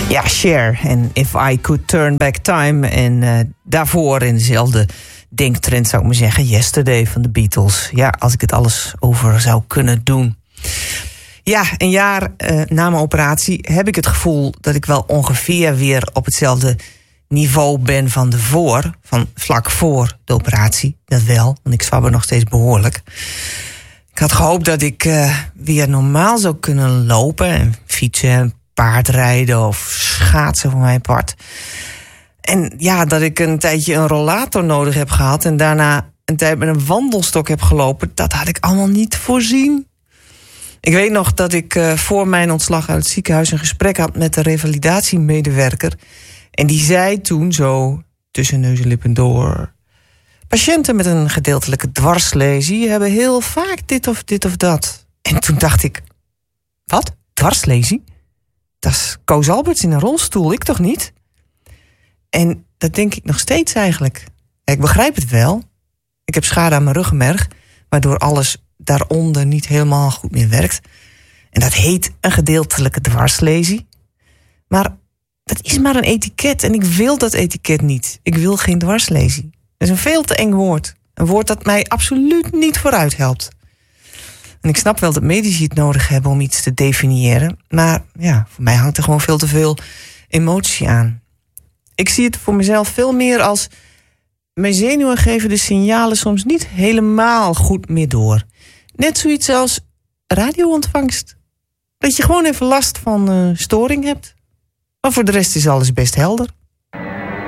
Ja, Cher en If I Could Turn Back Time. En daarvoor in dezelfde denktrend zou ik maar zeggen... Yesterday van de Beatles. Ja, als ik het alles over zou kunnen doen. Ja, een jaar na mijn operatie heb ik het gevoel... dat ik wel ongeveer weer op hetzelfde niveau ben van vlak voor de operatie. Dat wel, want ik zwabber nog steeds behoorlijk. Ik had gehoopt dat ik weer normaal zou kunnen lopen... en fietsen, paardrijden of schaatsen voor mijn part. En ja, dat ik een tijdje een rollator nodig heb gehad... en daarna een tijd met een wandelstok heb gelopen... dat had ik allemaal niet voorzien. Ik weet nog dat ik voor mijn ontslag uit het ziekenhuis... een gesprek had met de revalidatiemedewerker. En die zei toen zo, tussen neus en lippen door... patiënten met een gedeeltelijke dwarslesie... hebben heel vaak dit of dat. En toen dacht ik, wat? Dwarslesie? Dat is Koos Alberts in een rolstoel, ik toch niet? En dat denk ik nog steeds eigenlijk. Ik begrijp het wel. Ik heb schade aan mijn ruggenmerg... waardoor alles daaronder niet helemaal goed meer werkt. En dat heet een gedeeltelijke dwarslesie. Maar dat is maar een etiket en ik wil dat etiket niet. Ik wil geen dwarslesie. Dat is een veel te eng woord. Een woord dat mij absoluut niet vooruit helpt. En ik snap wel dat medici het nodig hebben om iets te definiëren. Maar ja, voor mij hangt er gewoon veel te veel emotie aan. Ik zie het voor mezelf veel meer als... mijn zenuwen geven de signalen soms niet helemaal goed meer door. Net zoiets als radioontvangst. Dat je gewoon even last van storing hebt. Maar voor de rest is alles best helder.